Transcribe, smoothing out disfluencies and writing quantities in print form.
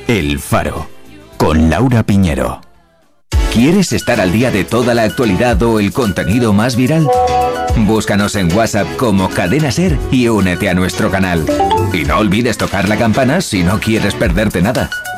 El Faro, con Laura Piñero. ¿Quieres estar al día de toda la actualidad o el contenido más viral? Búscanos en WhatsApp como Cadena Ser y únete a nuestro canal. Y no olvides tocar la campana si no quieres perderte nada.